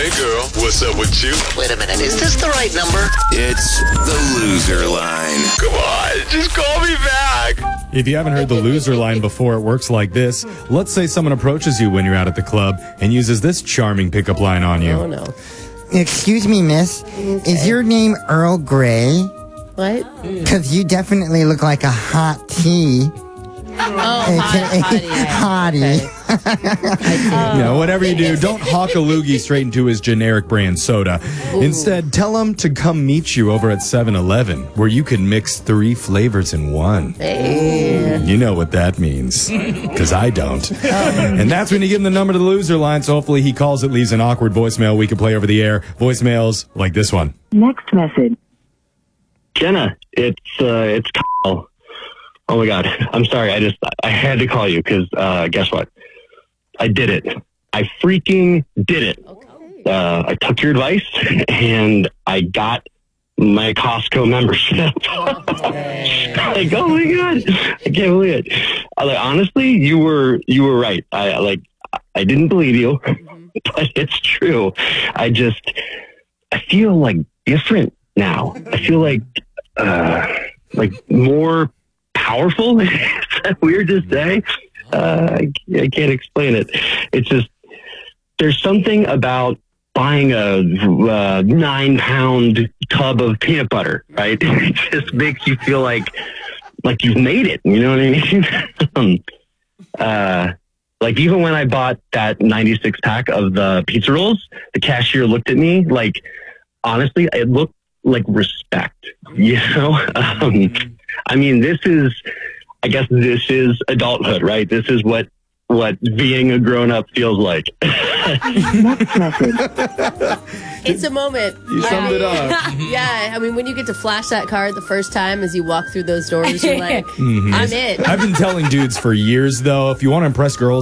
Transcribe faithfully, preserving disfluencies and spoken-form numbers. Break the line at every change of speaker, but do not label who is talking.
Hey, girl, what's up with you?
Wait a minute, is this the right number?
It's the loser line. Come on, just call me back.
If you haven't heard the loser line before, it works like this. Let's say someone approaches you when you're out at the club and uses this charming pickup line on you.
Oh, no.
Excuse me, miss. Okay. Is your name Earl Grey?
What?
Because you definitely look like a hot tea.
Oh, hot,
hottie.
hottie.
You know, whatever you do, don't hawk a loogie straight into his generic brand soda. Ooh. Instead, tell him to come meet you over at seven eleven, where you can mix three flavors in one.
Hey.
You know what that means, because I don't. Oh. And that's when you give him the number to the loser line, so hopefully he calls it, leaves an awkward voicemail we can play over the air. Voicemails like this one.
Next message.
Jenna, it's, uh, it's Kyle. Oh my God. I'm sorry. I just, I had to call you because, uh, guess what? I did it. I freaking did it.
Okay.
Uh, I took your advice and I got my Costco membership. Like, oh my God. I can't believe it. I, like, honestly, you were, you were right. I like, I didn't believe you, mm-hmm. but it's true. I just, I feel like different now. I feel like, uh, like more powerful. Is that weird to say? Uh, I, I can't explain it. It's just, there's something about buying a uh, nine pound tub of peanut butter, right? It just makes you feel like, like you've made it. You know what I mean? uh, like even when I bought that ninety-six pack of the pizza rolls, the cashier looked at me like, honestly, it looked like respect, you know? Um, I mean, this is, I guess this is adulthood, right? This is what, what being a grown-up feels like.
Next message.
It's a moment.
You
yeah.
summed it up.
Yeah, I mean, when you get to flash that card the first time as you walk through those doors, you're like, mm-hmm. I'm it.
I've been telling dudes for years, though, if you want to impress girls,